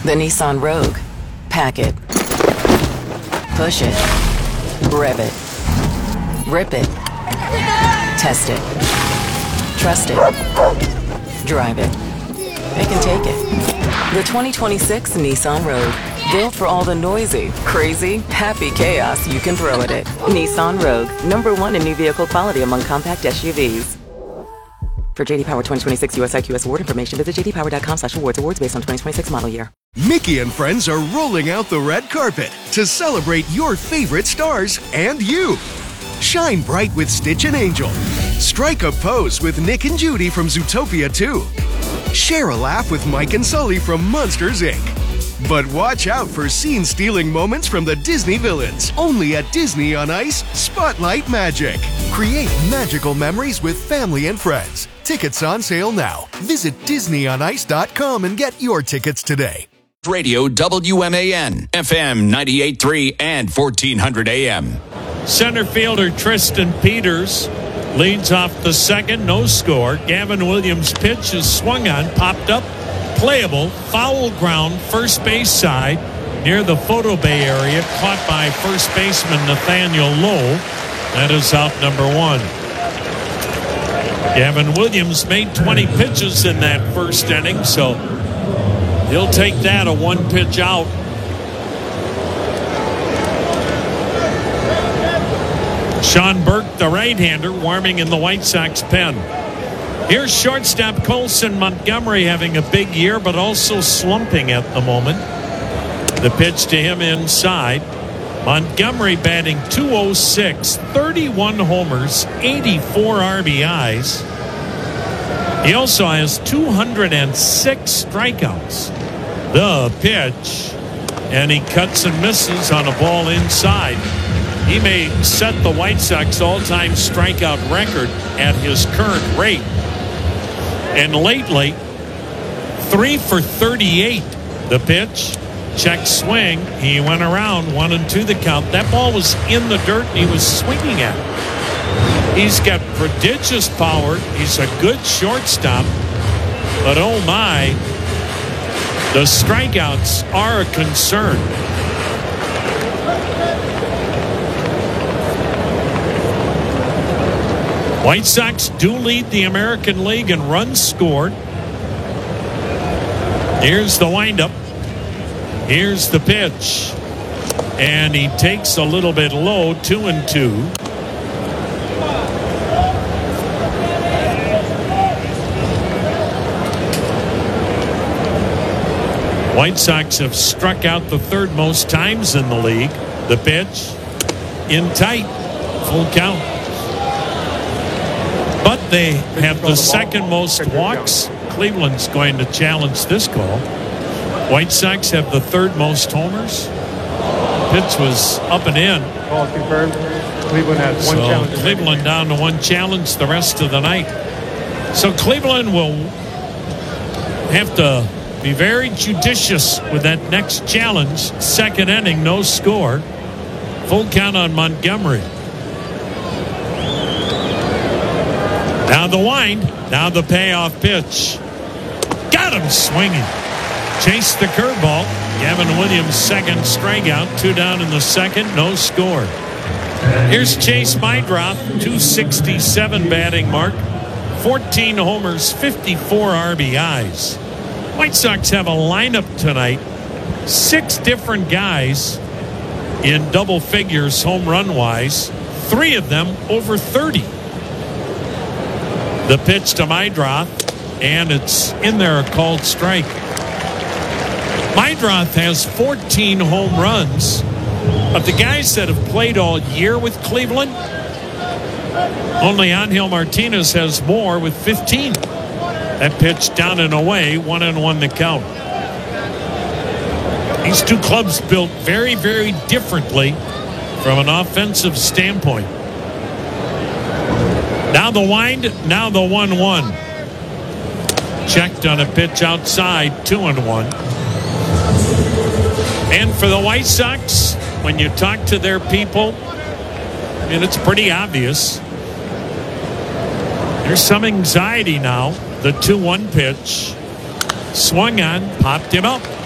The Nissan Rogue. Pack it. Push it. Rev it. Rip it. Test it. Trust it. Drive it. It can take it. The 2026 Nissan Rogue. Built for all the noisy, crazy, happy chaos you can throw at it. Nissan Rogue. #1 in new vehicle quality among compact SUVs. For JD Power 2026 US IQS award information, visit jdpower.com/awards. Awards based on 2026 model year. Mickey and friends are rolling out the red carpet to celebrate your favorite stars and you. Shine bright with Stitch and Angel. Strike a pose with Nick and Judy from Zootopia 2. Share a laugh with Mike and Sully from Monsters, Inc. But watch out for scene-stealing moments from the Disney villains. Only at Disney on Ice, Spotlight Magic. Create magical memories with family and friends. Tickets on sale now. Visit DisneyOnIce.com and get your tickets today. Radio WMAN, FM 98.3 and 1400 AM. Center fielder Tristan Peters leads off the second, no score. Gavin Williams' pitch is swung on, popped up, playable, foul ground, first base side near the photo bay area, caught by first baseman Nathaniel Lowe. That is out number 1. Gavin Williams made 20 pitches in that first inning, so he'll take that, a 1-pitch out. Sean Burke, the right-hander, warming in the White Sox pen. Here's shortstop Colson Montgomery having a big year, but also slumping at the moment. The pitch to him inside. Montgomery batting .206, 31 homers, 84 RBIs. He also has 206 strikeouts. The pitch, and he cuts and misses on a ball inside. He may set the White Sox all-time strikeout record at his current rate. And lately, 3 for 38. The pitch, check swing. He went around 1-2 the count. That ball was in the dirt and he was swinging at it. He's got prodigious power. He's a good shortstop. But oh my, the strikeouts are a concern. White Sox do lead the American League in runs scored. Here's the windup. Here's the pitch. And he takes a little bit low, 2-2. White Sox have struck out the third most times in the league. The pitch in tight, full count. But they have the second most walks. Cleveland's going to challenge this call. White Sox have the third most homers. Pitch was up and in. Call confirmed. Cleveland has one challenge. Cleveland down to one challenge the rest of the night. So Cleveland will have to be very judicious with that next challenge. Second inning, no score. Full count on Montgomery. Now the wind. Now the payoff pitch. Got him swinging. Chased the curveball. Gavin Williams' second strikeout. 2 down in the second. No score. Here's Chase Meidroth. .267 batting mark. 14 homers. 54 RBIs. White Sox have a lineup tonight. 6 different guys in double figures home run wise. 3 of them over 30. The pitch to Meidroth, and it's in there, a called strike. Meidroth has 14 home runs. Of the guys that have played all year with Cleveland, only Angel Martinez has more with 15. That pitch down and away, 1-1 the count. These two clubs built very, very differently from an offensive standpoint. Now the wind, now the 1-1. Checked on a pitch outside, 2-1. And for the White Sox, when you talk to their people, and it's pretty obvious, there's some anxiety now. The 2-1 pitch swung on, popped him up.